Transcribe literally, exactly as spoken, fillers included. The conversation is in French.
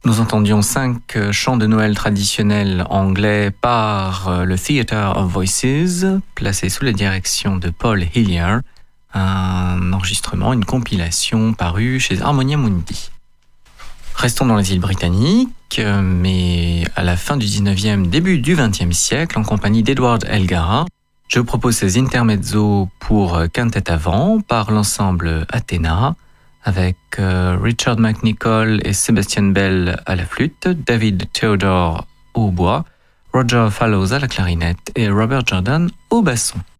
Nous entendions cinq chants de Noël traditionnels anglais par le Theatre of Voices, placé sous la direction de Paul Hillier, un enregistrement, une compilation parue chez Harmonia Mundi. Restons dans les îles britanniques, mais à la fin du dix-neuvième, début du vingtième siècle, en compagnie d'Edward Elgar, je vous propose ces intermezzos pour quintette à vent par l'ensemble Athéna, avec euh, Richard McNicol et Sebastian Bell à la flûte, David Theodore au hautbois, Roger Fallows à la clarinette et Robert Jordan au basson.